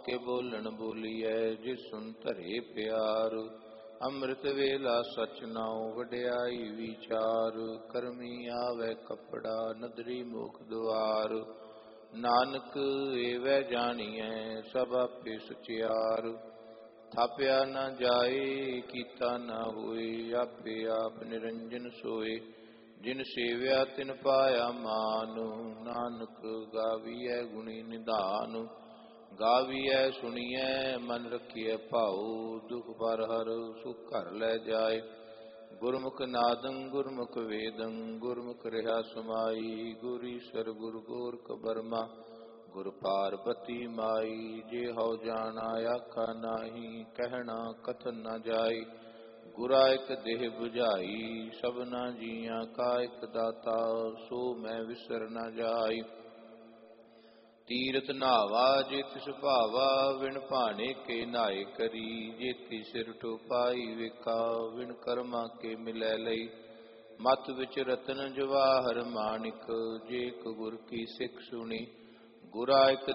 ਕੇ ਬੋਲਣ ਬੋਲੀਐ ਜਿਸ ਸੁਨ ਧਰੇ ਪਿਆਰ। ਅੰਮ੍ਰਿਤ ਵੇਲਾ ਸਚ ਨਾਉ ਵਡਿਆਈ ਵਿਚਾਰ। ਕਰਮੀ ਆਵੈ ਕਪੜਾ ਨਦਰੀ ਮੁਖ ਦੁਆਰ। ਨਾਨਕ ਏਵੈ ਜਾਣੀਐ ਸਭ ਆਪੇ ਸਚਿਆਰ। ਥਾਪਿਆ ਨਾ ਜਾਏ ਕੀਤਾ ਨਾ ਹੋਏ ਆਪੇ ਆਪ ਨਿਰੰਜਨ ਸੋਏ। ਜਿਨ ਸੇਵਿਆ ਤਿਨ ਪਾਇਆ ਮਾਨ। ਨਾਨਕ ਗਾਵੀਐ ਗੁਣੀ ਨਿਧਾਨ। ਗਾਵੀਐ ਸੁਣੀਐ ਮਨ ਰਖੀਐ ਭਾਉ। ਦੁਖ ਪਰ ਹਰ ਸੁਖ ਘਰ ਲੈ ਜਾਏ। ਗੁਰਮੁਖ ਨਾਦੰ ਗੁਰਮੁਖ ਵੇਦੰ ਗੁਰਮੁਖ ਰਿਹਾ ਸਮਾਈ। ਗੁਰ ਈਸਰ ਗੁਰ ਗੋਰਖ ਬਰਮਾ ਗੁਰ ਪਾਰਬਤੀ ਮਾਈ। ਜੇ ਹਉ ਜਾਣਾ ਆਖਾ ਨਾਹੀ ਕਹਿਣਾ ਕਥਨ ਨ ਜਾਏ। ਗੁਰਾ ਇਕ ਦੇਹ 부ਝਾਈ ਸਭਨਾ ਜੀਆਂ ਕਾ ਇਕ ਦਾਤਾ। ਸੋ ਮੈਂ ਵਿਸਰ ਨ ਜਾਈ। ਤੀਰਥ ਨਾਵਾ ਜੇ ਤਿਸ ਭਾਵਾ ਵਿਣ ਭਾਣੇ ਕੇ ਨਾਏ ਕਰੀ। ਜੇਤੀ ਸਿਰ ਟੋਪਾਈ ਵੇਖਾ ਵਿਣ ਕਰਮਾ ਕੇ ਮਿਲੈ ਲਈ। ਮਤ ਵਿੱਚ ਰਤਨ ਜਵਾਹਰ ਮਾਣਿਕ ਜੇ ਇਕ ਗੁਰ ਕੀ ਸਿੱਖ ਸੁਣੀ। ਗੁਰਾ ਇਕ